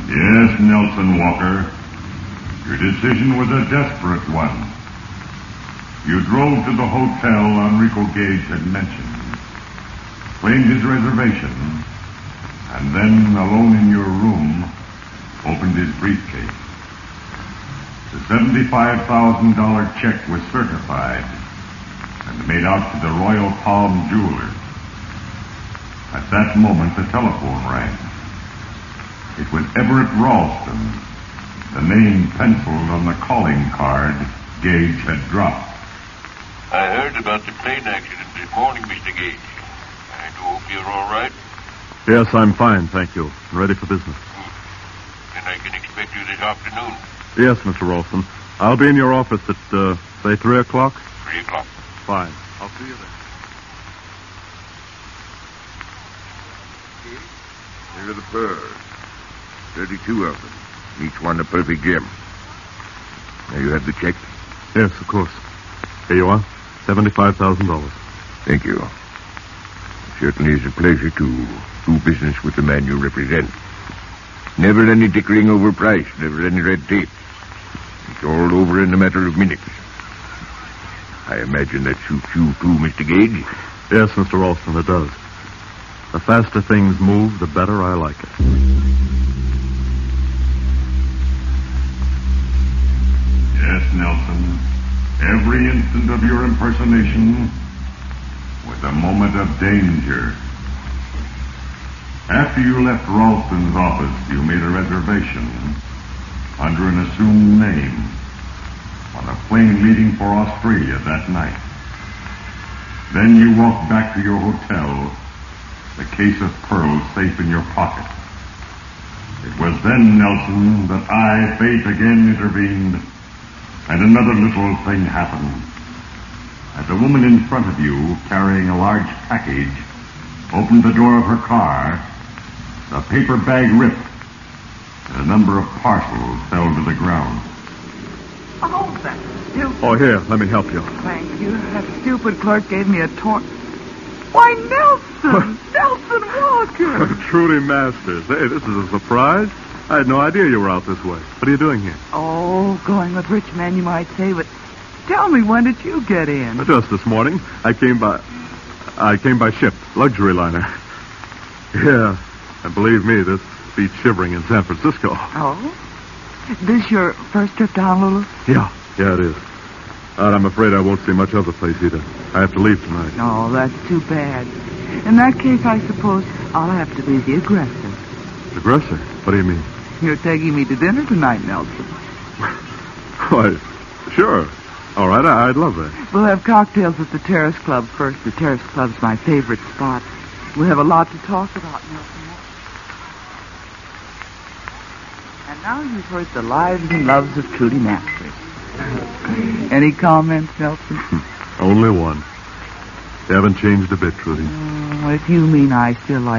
Yes, Nelson Walker. Your decision was a desperate one. You drove to the hotel Enrico Gage had mentioned, claimed his reservation, and then, alone in your room, opened his briefcase. The $75,000 check was certified and made out to the Royal Palm Jewelers. At that moment, the telephone rang. It was Everett Ralston, the name penciled on the calling card Gage had dropped. I heard about the plane accident this morning, Mr. Gage. I do hope you're all right. Yes, I'm fine, thank you. Ready for business. Then I can expect you this afternoon. Yes, Mr. Ralston. I'll be in your office at, say, 3 o'clock? 3 o'clock. Fine. I'll see you then. Here are the pearls. 32 of them. Each one a perfect gem. Now you have the check? Yes, of course. Here you are. $75,000. Thank you. It certainly is a pleasure to do business with the man you represent. Never any dickering over price, never any red tape. It's all over in a matter of minutes. I imagine that suits you too, Mr. Gage? Yes, Mr. Ralston, it does. The faster things move, the better I like it. Yes, Nelson. Every instant of your impersonation was a moment of danger. After you left Ralston's office, you made a reservation under an assumed name on a plane leaving for Australia that night. Then you walked back to your hotel, the case of pearls safe in your pocket. It was then, Nelson, that I, fate, again intervened, and another little thing happened. As a woman in front of you, carrying a large package, opened the door of her car, the paper bag ripped, and a number of parcels fell to the ground. Oh, that stupid... Oh, here, let me help you. Thank you. That stupid clerk gave me a taunt. Why, Nelson! Nelson Walker! Trudy Masters. Hey, this is a surprise. I had no idea you were out this way. What are you doing here? Oh, going with rich men, you might say, but tell me, when did you get in? Just this morning. I came by ship, luxury liner. Yeah, and believe me, this beats shivering in San Francisco. Oh? This your first trip to Honolulu? Yeah, it is. And I'm afraid I won't see much of the place either. I have to leave tonight. Oh, that's too bad. In that case, I suppose I'll have to be the aggressor. Aggressor? What do you mean? You're taking me to dinner tonight, Nelson. Why, sure. All right, I'd love that. We'll have cocktails at the Terrace Club first. The Terrace Club's my favorite spot. We'll have a lot to talk about, Nelson. And now you've heard the lives and loves of Trudy Masters. Any comments, Nelson? Only one. You haven't changed a bit, Trudy. If you mean I still like